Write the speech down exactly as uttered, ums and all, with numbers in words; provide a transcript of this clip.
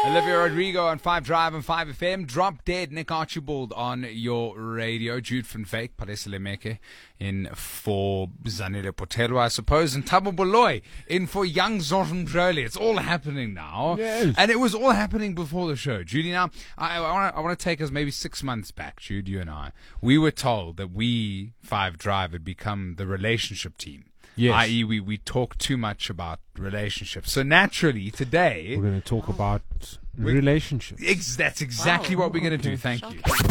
Olivia Rodrigo on five Drive and five F M. Drop Dead, Nick Archibald on your radio. Jude Van Fake, Palesa Lemeke in for Zanele Potero, I suppose. And Thabo Boloy in for Young Zonjoli. It's all happening now. Yes. And it was all happening before the show. Judy, now, I, I want to I wanna take us maybe six months back, Jude, you and I. We were told that we, five Drive, had become the relationship team. Yes. that is, we, we talk too much about relationships. So naturally, today... We're going to talk about relationships. Ex- that's exactly Oh, what we're going to okay. do. Thank Shocking. you.